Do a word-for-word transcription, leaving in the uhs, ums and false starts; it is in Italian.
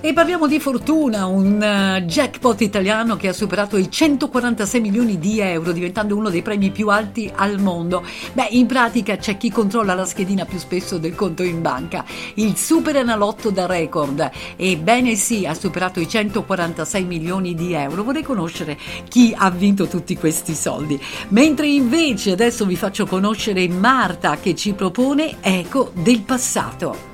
E parliamo di fortuna, un uh, jackpot italiano che ha superato i centoquarantasei milioni di euro, diventando uno dei premi più alti al mondo. Beh, in pratica c'è chi controlla la schedina più spesso del conto in banca. Il Super Enalotto da record, ebbene sì, ha superato i centoquarantasei milioni di euro. Vorrei conoscere chi ha vinto tutti questi soldi. Mentre invece adesso vi faccio conoscere Marta che ci propone Eco del passato.